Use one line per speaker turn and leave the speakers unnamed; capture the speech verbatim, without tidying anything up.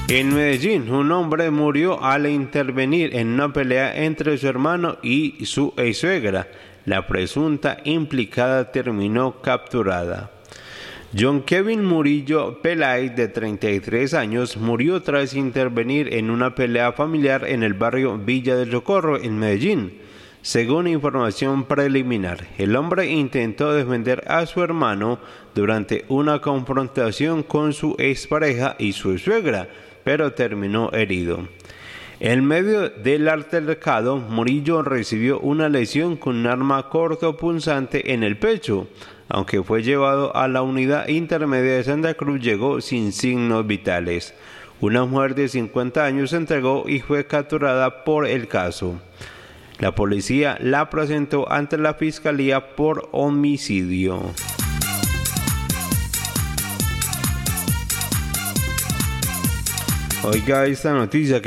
En Medellín, un hombre murió al intervenir en una pelea entre su hermano y su suegra. La presunta implicada terminó capturada. John Kevin Murillo Peláez, de treinta y tres años, murió tras intervenir en una pelea familiar en el barrio Villa del Socorro, en Medellín. Según información preliminar, el hombre intentó defender a su hermano durante una confrontación con su expareja y su suegra, pero terminó herido. En medio del altercado, Murillo recibió una lesión con un arma cortopunzante en el pecho. Aunque fue llevado a la unidad intermedia de Santa Cruz, llegó sin signos vitales. Una mujer de cincuenta años se entregó y fue capturada por el caso. La policía la presentó ante la fiscalía por homicidio. Oiga esta noticia que